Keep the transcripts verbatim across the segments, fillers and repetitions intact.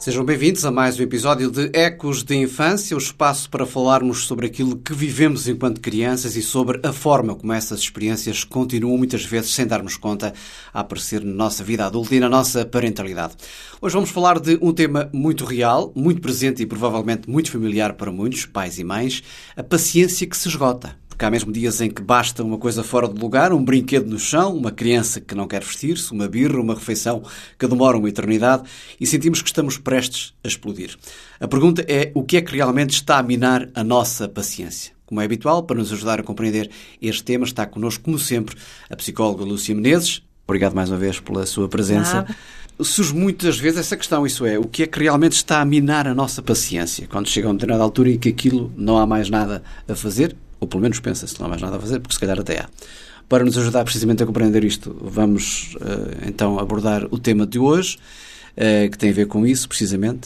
Sejam bem-vindos a mais um episódio de Ecos de Infância, o espaço para falarmos sobre aquilo que vivemos enquanto crianças e sobre a forma como essas experiências continuam, muitas vezes, sem darmos conta, a aparecer na nossa vida adulta e na nossa parentalidade. Hoje vamos falar de um tema muito real, muito presente e provavelmente muito familiar para muitos, pais e mães, a paciência que se esgota. Porque há mesmo dias em que basta uma coisa fora de lugar, um brinquedo no chão, uma criança que não quer vestir-se, uma birra, uma refeição que demora uma eternidade e sentimos que estamos prestes a explodir. A pergunta é o que é que realmente está a minar a nossa paciência? Como é habitual, para nos ajudar a compreender este tema, está connosco, como sempre, a psicóloga Lúcia Menezes. Obrigado mais uma vez pela sua presença. Nada. Surge muitas vezes essa questão, isso é, o que é que realmente está a minar a nossa paciência? Quando chega a uma determinada altura em que aquilo não há mais nada a fazer, ou pelo menos pensa-se que não há mais nada a fazer, porque se calhar até há. Para nos ajudar precisamente a compreender isto, vamos uh, então abordar o tema de hoje, uh, que tem a ver com isso, precisamente.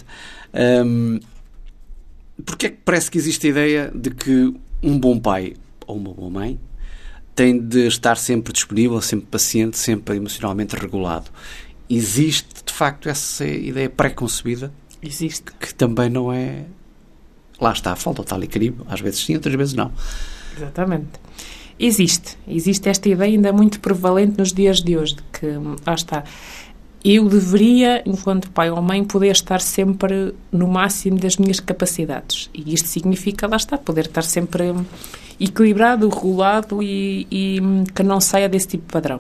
Um, porque é que parece que existe a ideia de que um bom pai ou uma boa mãe tem de estar sempre disponível, sempre paciente, sempre emocionalmente regulado? Existe, de facto, essa ideia pré-concebida? Existe. Que também não é... Lá está, falta o tal equilíbrio. Às vezes sim, outras vezes não. Exatamente. Existe. Existe esta ideia ainda muito prevalente nos dias de hoje, de que, lá está, eu deveria, enquanto pai ou mãe, poder estar sempre no máximo das minhas capacidades. E isto significa, lá está, poder estar sempre equilibrado, regulado e, e que não saia desse tipo de padrão.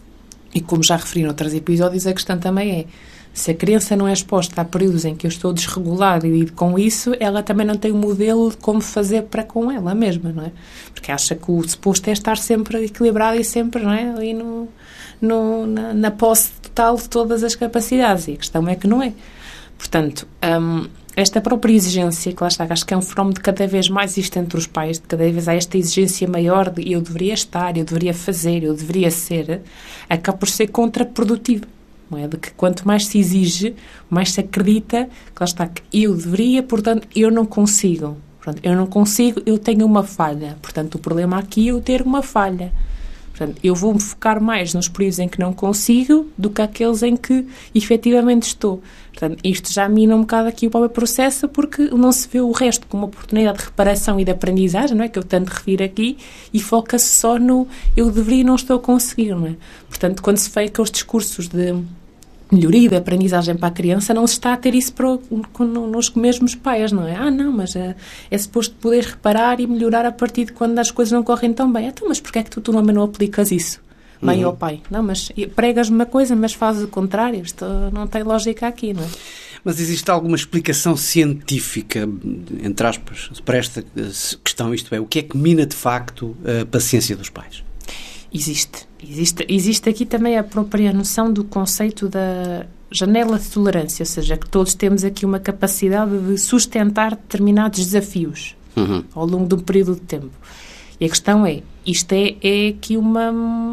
E como já referi em outros episódios, a questão também é, se a criança não é exposta a períodos em que eu estou desregulado e com isso, ela também não tem um modelo de como fazer para com ela mesma, não é? Porque acha que o suposto é estar sempre equilibrado e sempre, não é? Ali no, no, na, na posse total de todas as capacidades. E a questão é que não é. Portanto, hum, esta própria exigência, que lá está, que acho que é um fenómeno de cada vez mais existe entre os pais, de cada vez há esta exigência maior de eu deveria estar, eu deveria fazer, eu deveria ser, acaba por ser contraprodutivo. Não é? De que quanto mais se exige, mais se acredita que lá está, que eu deveria, portanto, eu não consigo. Portanto, eu não consigo, eu tenho uma falha. Portanto, o problema aqui é eu ter uma falha. Portanto, eu vou-me focar mais nos períodos em que não consigo do que aqueles em que efetivamente estou. Portanto, isto já mina um bocado aqui o próprio processo porque não se vê o resto como uma oportunidade de reparação e de aprendizagem, não é? Que eu tanto refiro aqui, e foca-se só no eu deveria e não estou a conseguir, não é? Portanto, quando se faz aqueles discursos de melhoria da aprendizagem para a criança, não se está a ter isso para o, nos mesmos pais, não é? Ah, não, mas é, é suposto poder reparar e melhorar a partir de quando as coisas não correm tão bem. Então, mas porquê é que tu, tu não, não aplicas isso? Mãe uhum. ou pai? Não, mas pregas-me uma coisa, mas fazes o contrário. Isto não tem lógica aqui, não é? Mas existe alguma explicação científica, entre aspas, para esta questão? Isto é, o que é que mina de facto a paciência dos pais? Existe. Existe, existe aqui também a própria noção do conceito da janela de tolerância, ou seja, que todos temos aqui uma capacidade de sustentar determinados desafios uhum. ao longo de um período de tempo. E a questão é, isto é, é aqui uma,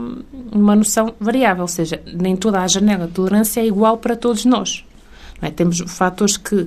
uma noção variável, ou seja, nem toda a janela de tolerância é igual para todos nós. Não é? Temos fatores que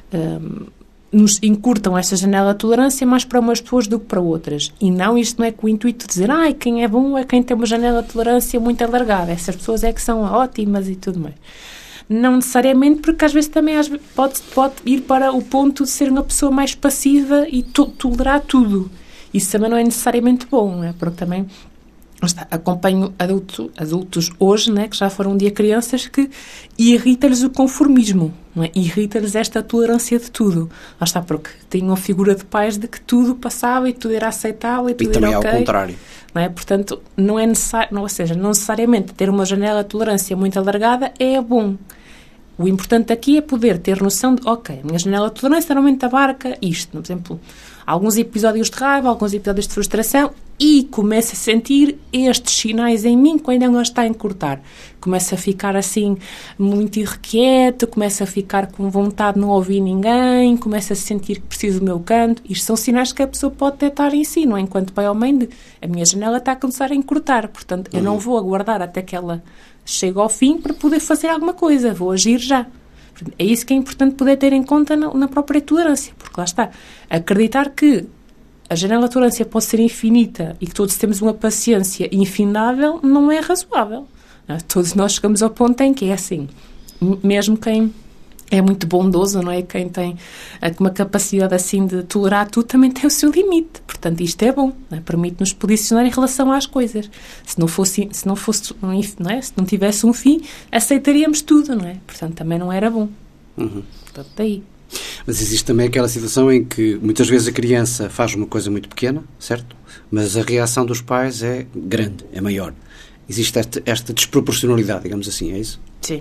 um, nos encurtam essa janela de tolerância mais para umas pessoas do que para outras. E não, isto não é com o intuito de dizer ai, quem é bom é quem tem uma janela de tolerância muito alargada. Essas pessoas é que são ótimas e tudo mais. Não necessariamente, porque às vezes também às vezes pode, pode ir para o ponto de ser uma pessoa mais passiva e to- tolerar tudo. Isso também não é necessariamente bom, não é? Porque também está, acompanho adulto, adultos hoje, né, que já foram um dia crianças, que irrita-lhes o conformismo, não é? Irrita-lhes esta tolerância de tudo. Lá está, porque tinham a figura de pais de que tudo passava e tudo era aceitável e tudo e era ok. E também ao contrário. Não é? Portanto, não é necessário, não, ou seja, não necessariamente ter uma janela de tolerância muito alargada é bom. O importante aqui é poder ter noção de, ok, a minha janela de tolerância normalmente abarca isto, por exemplo, alguns episódios de raiva, alguns episódios de frustração, e começo a sentir estes sinais em mim quando ela está a encurtar. Começo a ficar assim muito irrequieto, começo a ficar com vontade de não ouvir ninguém, começo a sentir que preciso do meu canto. Isto são sinais que a pessoa pode detectar em si, não é? Enquanto pai ou mãe, de, a minha janela está a começar a encurtar, portanto, eu não vou aguardar até que ela chegue ao fim para poder fazer alguma coisa, vou agir já. É isso que é importante poder ter em conta na, na própria tolerância, porque lá está, acreditar que a janela de tolerância pode ser infinita e que todos temos uma paciência infindável não é razoável. Não é? Todos nós chegamos ao ponto em que é assim, mesmo quem é muito bondoso, não é? Quem tem uma capacidade assim de tolerar tudo também tem o seu limite. Portanto, isto é bom, não é? Permite-nos posicionar em relação às coisas. Se não fosse, se não fosse, não é? Se não tivesse um fim, aceitaríamos tudo, não é? Portanto, também não era bom. Uhum. Portanto, daí. Mas existe também aquela situação em que muitas vezes a criança faz uma coisa muito pequena, certo? Mas a reação dos pais é grande, é maior. Existe esta, esta desproporcionalidade, digamos assim, é isso? Sim.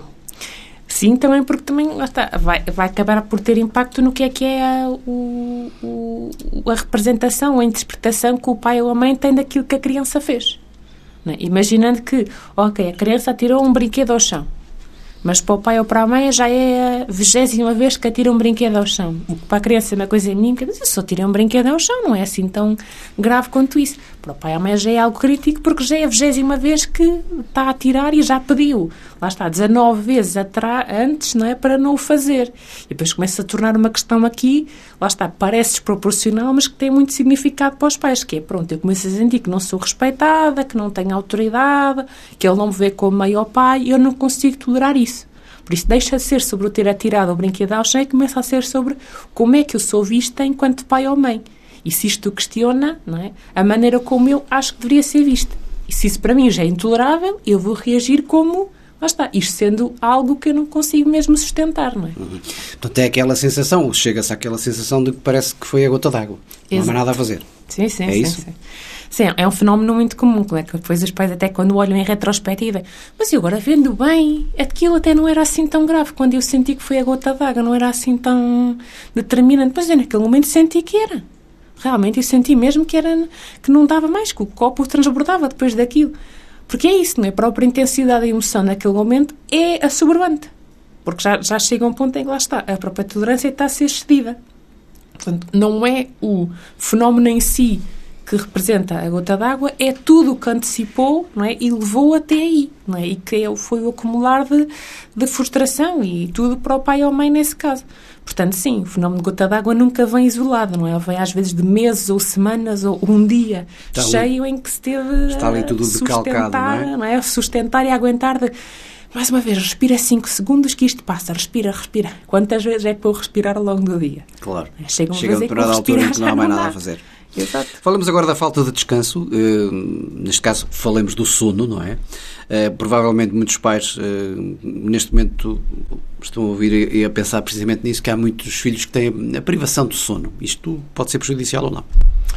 Sim, também porque também lá está, vai, vai acabar por ter impacto no que é que é a, o, o, a representação, a interpretação que o pai ou a mãe tem daquilo que a criança fez. Não é? Imaginando que, ok, a criança atirou um brinquedo ao chão, mas para o pai ou para a mãe já é a vigésima vez que atira um brinquedo ao chão. O que para a criança é uma coisa mínima, mas eu só tirei um brinquedo ao chão, não é assim tão grave quanto isso. Para o pai ou a mãe já é algo crítico porque já é a vigésima vez que está a atirar e já pediu. Lá está, dezanove vezes atrás, antes, não é, para não o fazer. E depois começa a tornar uma questão aqui, lá está, parece desproporcional, mas que tem muito significado para os pais, que é, pronto, eu começo a sentir que não sou respeitada, que não tenho autoridade, que ele não me vê como mãe ou pai, e eu não consigo tolerar isso. Por isso deixa de ser sobre eu ter atirado o brinquedo ao chão e começa a ser sobre como é que eu sou vista enquanto pai ou mãe. E se isto questiona, não é, a maneira como eu acho que deveria ser vista. E se isso para mim já é intolerável, eu vou reagir como, lá está, isto sendo algo que eu não consigo mesmo sustentar, não é? Uhum. Portanto, é aquela sensação, chega-se àquela sensação de que parece que foi a gota d'água. Não há mais nada a fazer. Sim, sim, é sim, isso? Sim. Sim, é um fenómeno muito comum, é que depois os pais até quando olham em retrospectiva, mas eu agora vendo bem, aquilo até não era assim tão grave, quando eu senti que foi a gota d'água, não era assim tão determinante, mas eu naquele momento senti que era. Realmente eu senti mesmo que, era, que não dava mais, que o copo transbordava depois daquilo. Porque é isso, não é? A própria intensidade da emoção naquele momento é assoberbante. Porque já, já chega um ponto em que lá está, a própria tolerância está a ser excedida. Portanto, não é o fenómeno em si que representa a gota d'água, é tudo o que antecipou, não é? E levou até aí, não é? E que foi o acumular de, de frustração e tudo para o pai ou a mãe nesse caso. Portanto, sim, o fenómeno de gota d'água nunca vem isolado, não é? Vem às vezes de meses ou semanas ou um dia está cheio ali, em que se teve está ali tudo decalcado, não é? Não é? Sustentar e aguentar de... Mais uma vez, respira cinco segundos que isto passa. Respira, respira. Quantas vezes é para eu respirar ao longo do dia? Claro. Chega uma Chega a vez determinada altura em que não há mais não nada dá. a fazer. Exato. Falamos agora da falta de descanso, uh, neste caso falamos do sono, não é? Uh, provavelmente muitos pais uh, neste momento estão a ouvir e a pensar precisamente nisso, que há muitos filhos que têm a privação do sono. Isto pode ser prejudicial ou não?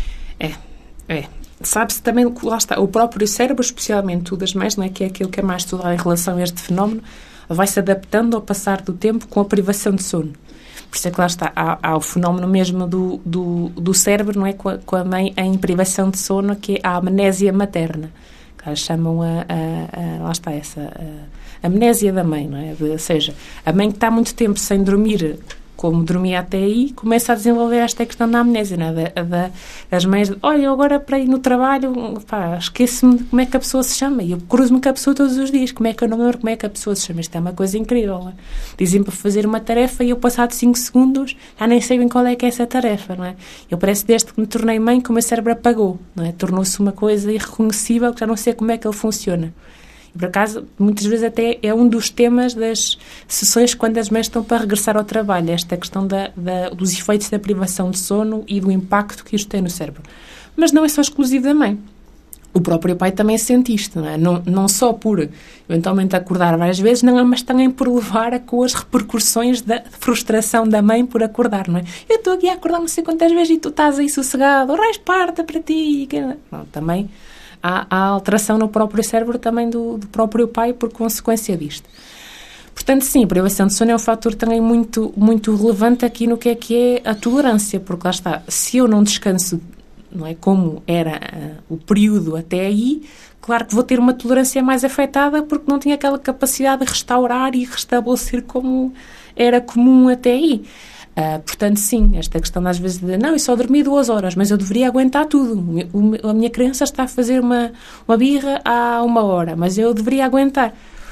É, é. Sabe-se também, lá está, o próprio cérebro, especialmente o das mães, não é? Que é aquilo que é mais estudado em relação a este fenómeno, vai-se adaptando ao passar do tempo com a privação de sono. Por isso é que lá está, há, há o fenómeno mesmo do, do, do cérebro, não é? Com a, com a mãe em privação de sono, que é a amnésia materna. Que elas chamam a, a, a, lá está, essa a, a amnésia da mãe, não é? De, ou seja, a mãe que está muito tempo sem dormir, como dormia até aí, começa a desenvolver esta questão da amnésia, não é? Da, da, das mães, de, olha, eu agora para ir no trabalho, pá, esqueço-me de como é que a pessoa se chama, e eu cruzo-me com a pessoa todos os dias, como é que eu não me lembro como é que a pessoa se chama? Isto é uma coisa incrível, não é? Dizem para fazer uma tarefa e eu, passado cinco segundos, já nem sei bem qual é que é essa tarefa, não é? Eu parece desde que me tornei mãe que o meu cérebro apagou, não é? Tornou-se uma coisa irreconhecível que já não sei como é que ele funciona. E, por acaso, muitas vezes até é um dos temas das sessões quando as mães estão para regressar ao trabalho, esta questão da, da, dos efeitos da privação de sono e do impacto que isto tem no cérebro. Mas não é só exclusivo da mãe. O próprio pai também sente isto, não é? Não, não só por, eventualmente, acordar várias vezes, não, mas também por levar a, com as repercussões da frustração da mãe por acordar, não é? Eu estou aqui a acordar não sei quantas vezes e tu estás aí sossegado, raiz parta para ti. Não, também... Há, há alteração no próprio cérebro também do, do próprio pai por consequência disto. Portanto, sim, a privação de sono é um fator também muito, muito relevante aqui no que é que é a tolerância, porque lá está, se eu não descanso, não é, como era uh, o período até aí, claro que vou ter uma tolerância mais afetada porque não tinha aquela capacidade de restaurar e restabelecer como era comum até aí. Uh, portanto, sim, esta questão às vezes de não, eu só dormi duas horas, mas eu deveria aguentar tudo. O, a minha criança está a fazer uma, uma birra há uma hora, mas eu deveria aguentar.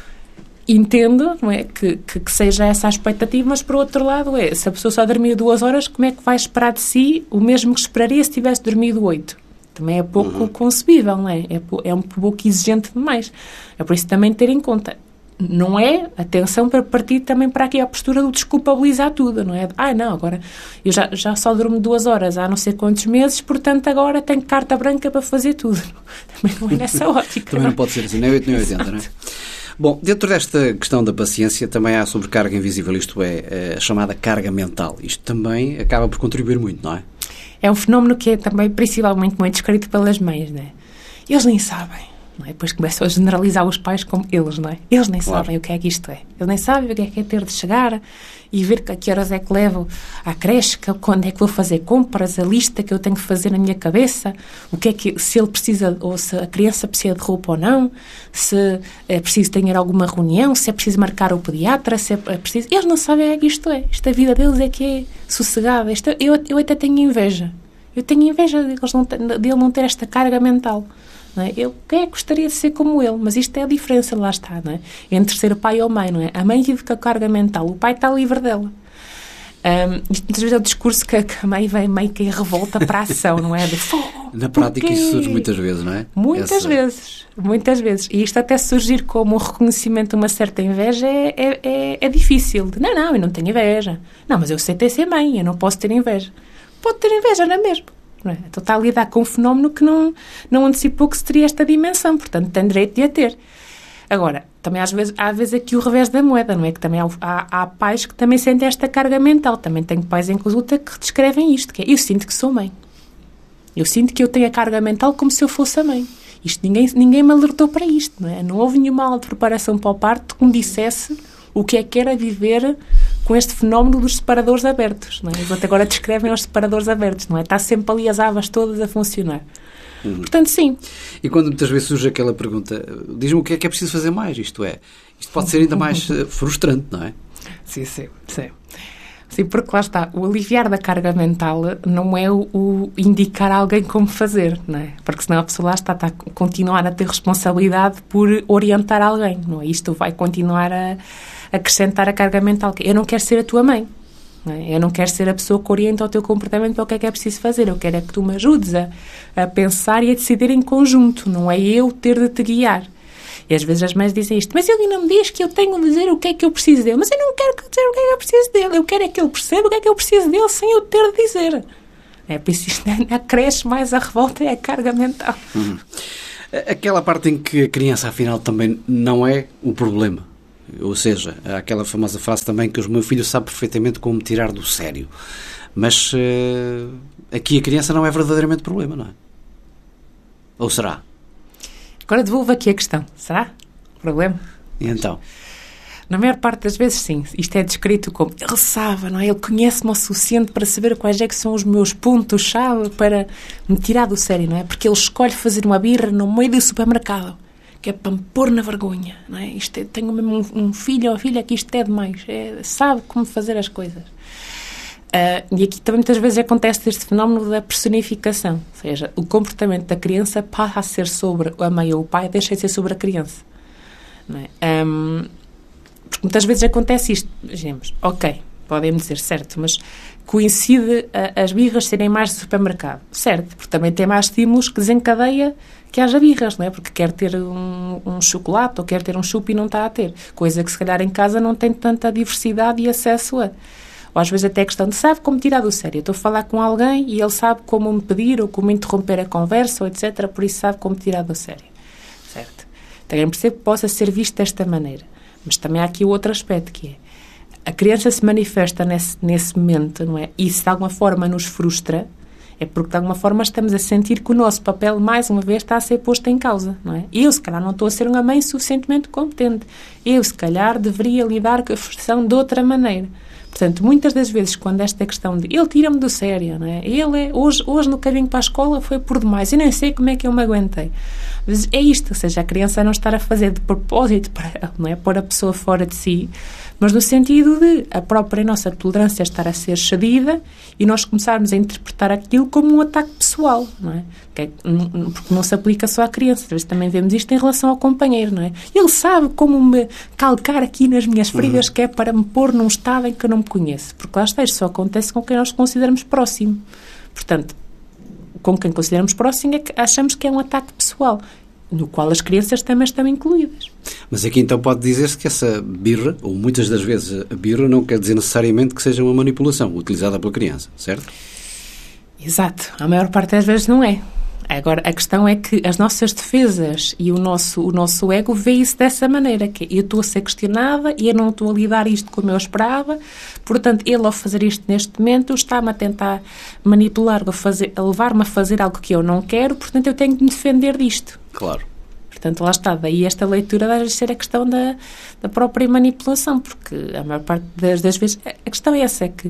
Entendo, não é, que, que, que seja essa a expectativa, mas por outro lado é, se a pessoa só dormiu duas horas, como é que vai esperar de si o mesmo que esperaria se tivesse dormido oito? Também é pouco uhum. concebível, não é? É, é um pouco exigente demais. É por isso também ter em conta. não é, atenção, para partir também para aqui a postura do desculpabilizar tudo, não é? Ah, não, agora eu já, já só durmo duas horas há não sei quantos meses, portanto agora tenho carta branca para fazer tudo. Também não é nessa ótica. Também não, não pode ser assim, nem oito nem oitenta, não é? Bom, dentro desta questão da paciência também há sobrecarga invisível, isto é, a chamada carga mental. Isto também acaba por contribuir muito, não é? É um fenómeno que é também principalmente muito descrito pelas mães, não é? Eles nem sabem. Não é? Depois começam a generalizar os pais como eles, não é? Eles nem Claro. sabem o que é que isto é. Eles nem sabem o que é que é ter de chegar e ver que a que horas é que levo à creche, que, quando é que vou fazer compras, a lista que eu tenho que fazer na minha cabeça, o que é que, se ele precisa, ou se a criança precisa de roupa ou não, se é preciso ter alguma reunião, se é preciso marcar o pediatra, se é preciso... Eles não sabem o que é que isto é. Esta vida deles é que é sossegada. Isto, eu, eu até tenho inveja. Eu tenho inveja de eles não, de ele não ter esta carga mental. Não é? Eu, quem é que gostaria de ser como ele? Mas isto é a diferença, lá está, não é? Entre ser pai ou mãe, não é? A mãe vive com a carga mental, o pai está livre dela. Um, isto muitas vezes é o discurso que, que a mãe vem meio que em revolta para a ação, não é? De fogo. Na prática isso surge muitas vezes, não é? Muitas Essa... vezes, muitas vezes. E isto até surgir como um reconhecimento de uma certa inveja é, é, é, é difícil. De, não, não, eu não tenho inveja. Não, mas eu sei ter ser mãe, eu não posso ter inveja. Pode ter inveja, não é mesmo? Não é? Então está a lidar com um fenómeno que não, não antecipou que se teria esta dimensão, portanto tem direito de a ter. Agora, também às vezes, há vezes aqui o revés da moeda, não é? Que também há, há, há pais que também sentem esta carga mental. Também tenho pais em consulta que descrevem isto, que é, eu sinto que sou mãe. Eu sinto que eu tenho a carga mental como se eu fosse a mãe. Isto, ninguém, ninguém me alertou para isto, não é? Não houve nenhuma aula de preparação para o parto que me dissesse o que é que era viver com este fenómeno dos separadores abertos, não é? Eles até agora descrevem os separadores abertos, não é? Está sempre ali as abas todas a funcionar. Uhum. Portanto, sim. E quando muitas vezes surge aquela pergunta, diz-me o que é que é preciso fazer mais, isto é, isto pode ser ainda mais frustrante, não é? Sim, sim, sim. Sim, porque lá está, o aliviar da carga mental não é o, o indicar a alguém como fazer, não é? Porque senão a pessoa lá está, está a continuar a ter responsabilidade por orientar alguém, não é? Isto vai continuar a acrescentar a carga mental. Eu não quero ser a tua mãe, não é? Eu não quero ser a pessoa que orienta o teu comportamento para o que é que é preciso fazer. Eu quero é que tu me ajudes a, a pensar e a decidir em conjunto, não é eu ter de te guiar. E às vezes as mães dizem isto, mas ele ainda me diz que eu tenho de dizer o que é que eu preciso dele. Mas eu não quero dizer o que é que eu preciso dele. Eu quero é que ele perceba o que é que eu preciso dele sem eu ter de dizer. É por isso que isto cresce mais a revolta e a carga mental. Hum. Aquela parte em que a criança, afinal, também não é o problema. Ou seja, há aquela famosa frase também que o meu filho sabe perfeitamente como me tirar do sério. Mas uh, aqui a criança não é verdadeiramente problema, não é? Ou será? Agora devolvo aqui a questão. Será o problema? E então? Na maior parte das vezes, sim. Isto é descrito como ele sabe, não é? Ele conhece-me o suficiente para saber quais é que são os meus pontos-chave para me tirar do sério, não é? Porque ele escolhe fazer uma birra no meio do supermercado, que é para me pôr na vergonha, não é? Isto é, tenho mesmo um, um filho ou filha que isto é demais. É, sabe como fazer as coisas. Uh, e aqui também muitas vezes acontece este fenómeno da personificação, ou seja, o comportamento da criança passa a ser sobre a mãe ou o pai, deixa de ser sobre a criança, não é? Um, porque muitas vezes acontece isto, imaginemos, ok, podem-me dizer, certo, mas coincide a, as birras serem mais de supermercado, certo, porque também tem mais estímulos que desencadeia que haja birras, não é? Porque quer ter um, um chocolate ou quer ter um chup e não está a ter, coisa que se calhar em casa não tem tanta diversidade e acesso a. Ou às vezes até a questão de sabe como tirar do sério. Eu estou a falar com alguém e ele sabe como me pedir ou como interromper a conversa, ou etcétera. Por isso sabe como tirar do sério. Certo? Também percebo que possa ser visto desta maneira. Mas também há aqui o outro aspecto, que é a criança se manifesta nesse, nesse momento, não é? E se de alguma forma nos frustra, é porque de alguma forma estamos a sentir que o nosso papel, mais uma vez, está a ser posto em causa, não é? Eu, se calhar, não estou a ser uma mãe suficientemente competente. Eu, se calhar, deveria lidar com a frustração de outra maneira. Portanto, muitas das vezes, quando esta questão de ele tira-me do sério, não é? Ele é, hoje, hoje no caminho para a escola foi por demais, eu nem sei como é que eu me aguentei. Mas é isto, ou seja, a criança não estar a fazer de propósito para, não é? Pôr a pessoa fora de si, mas no sentido de a própria nossa tolerância estar a ser cedida e nós começarmos a interpretar aquilo como um ataque pessoal, não é? Porque não se aplica só à criança, às vezes também vemos isto em relação ao companheiro, não é? Ele sabe como me calcar aqui nas minhas feridas, uhum. que é para me pôr num estado em que eu não me conheço, porque lá está, isto só acontece com quem nós consideramos próximo. Portanto, com quem consideramos próximo é que achamos que é um ataque pessoal. no qual as crianças também estão incluídas. Mas aqui então pode dizer-se que essa birra, ou muitas das vezes a birra, não quer dizer necessariamente que seja uma manipulação utilizada pela criança, certo? Exato. A maior parte das vezes não é. Agora, a questão é que as nossas defesas e o nosso, o nosso ego vê isso dessa maneira, que eu estou a ser questionada e eu não estou a lidar isto como eu esperava, portanto, ele ao fazer isto neste momento está-me a tentar manipular, a, fazer, a levar-me a fazer algo que eu não quero, portanto, eu tenho que me defender disto. Claro. Portanto, lá está, daí esta leitura deve ser a questão da, da própria manipulação, porque a maior parte das, das vezes, a questão é essa, é que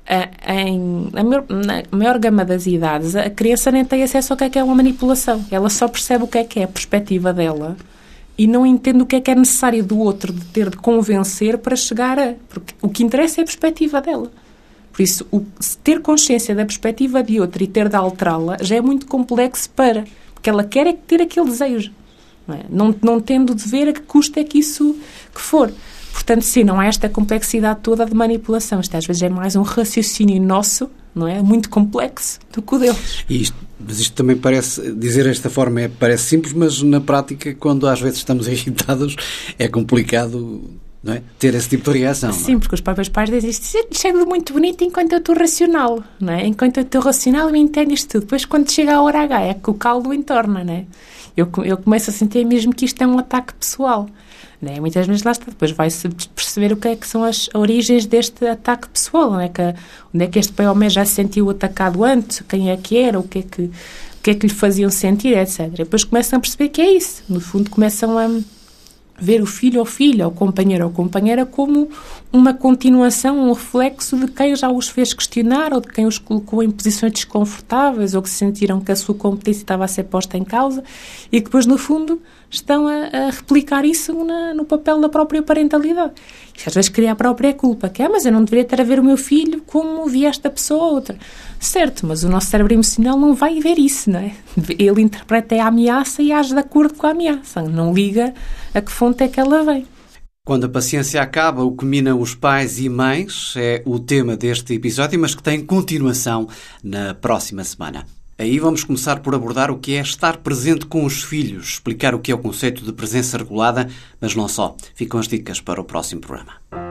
a, em, a maior, na maior gama das idades, a criança nem tem acesso ao que é que é uma manipulação, ela só percebe o que é que é a perspectiva dela e não entende o que é que é necessário do outro de ter de convencer para chegar a... Porque o que interessa é a perspectiva dela. Por isso, o, ter consciência da perspectiva de outro e ter de alterá-la já é muito complexo para... Porque ela quer é ter aquele desejo. Não, é? não, não tendo de ver a que custo é que isso que for. Portanto, sim, não há esta complexidade toda de manipulação. Isto às vezes é mais um raciocínio nosso, não é? Muito complexo do que o deles. E isto, mas isto também parece, dizer desta forma é, parece simples, mas na prática, quando às vezes estamos irritados, é complicado, não é? Ter esse tipo de reação. Sim, não é? Porque os próprios pais dizem isto, isto é muito bonito enquanto eu estou racional, não é? Enquanto eu estou racional eu entendo isto tudo. Depois, quando chega a hora H, é que o caldo entorna, não é? Eu, eu começo a sentir mesmo que isto é um ataque pessoal. Né? Muitas vezes lá está, depois vai-se perceber o que é que são as origens deste ataque pessoal, não é? Que, onde é que este pai ou mãe já se sentiu atacado antes, quem é que era, o que é que, o que, é que lhe faziam sentir, etcétera. E depois começam a perceber que é isso. No fundo, começam a ver o filho ou filha, ou companheiro ou companheira, como uma continuação, um reflexo de quem já os fez questionar, ou de quem os colocou em posições desconfortáveis, ou que sentiram que a sua competência estava a ser posta em causa, e que depois, no fundo, estão a, a replicar isso na, no papel da própria parentalidade. Isto às vezes cria a própria culpa, que é, ah, mas eu não deveria estar a ver o meu filho como vi esta pessoa ou outra. Certo, mas o nosso cérebro emocional não vai ver isso, não é? Ele interpreta a ameaça e age de acordo com a ameaça, não liga a que fonte é que ela vem. Quando a paciência acaba, o que minam os pais e mães é o tema deste episódio, mas que tem continuação na próxima semana. Aí vamos começar por abordar o que é estar presente com os filhos, explicar o que é o conceito de presença regulada, mas não só. Ficam as dicas para o próximo programa.